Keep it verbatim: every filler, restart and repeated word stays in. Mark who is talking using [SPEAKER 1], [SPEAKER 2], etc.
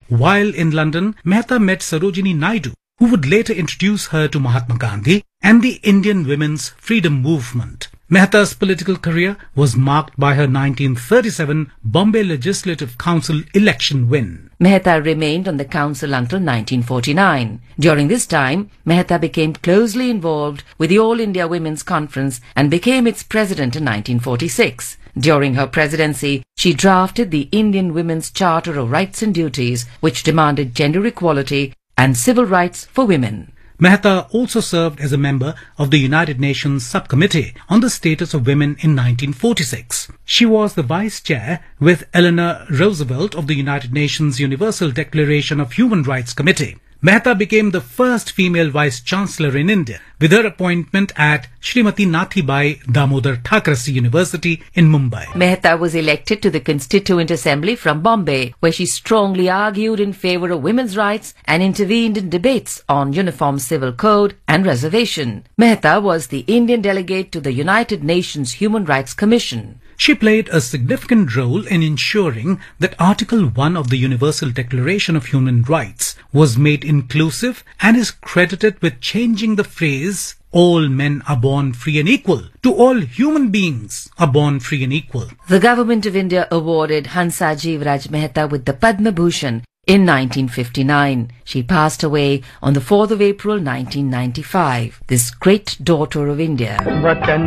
[SPEAKER 1] While in London, Mehta met Sarojini Naidu, who would later introduce her to Mahatma Gandhi and the Indian women's freedom movement. Mehta's political career was marked by her nineteen thirty-seven Bombay Legislative Council election win.
[SPEAKER 2] Mehta remained on the council until nineteen forty-nine. During this time, Mehta became closely involved with the All India Women's Conference and became its president in nineteen forty-six. During her presidency, she drafted the Indian Women's Charter of Rights and Duties, which demanded gender equality and civil rights for women.
[SPEAKER 1] Mehta also served as a member of the United Nations Subcommittee on the Status of Women in nineteen forty-six. She was the vice chair with Eleanor Roosevelt of the United Nations Universal Declaration of Human Rights Committee. Mehta became the first female vice-chancellor in India with her appointment at Srimati Nathibai Damodar Thakurasi University in Mumbai.
[SPEAKER 2] Mehta was elected to the Constituent Assembly from Bombay, where she strongly argued in favour of women's rights and intervened in debates on Uniform Civil Code and reservation. Mehta was the Indian delegate to the United Nations Human Rights Commission.
[SPEAKER 1] She played a significant role in ensuring that Article one of the Universal Declaration of Human Rights was made inclusive and is credited with changing the phrase, "All men are born free and equal," to "All human beings are born free and equal."
[SPEAKER 2] The Government of India awarded Hansa Jivraj Mehta with the Padma Bhushan in nineteen fifty-nine. She passed away on the fourth of April nineteen ninety-five. This great daughter of India.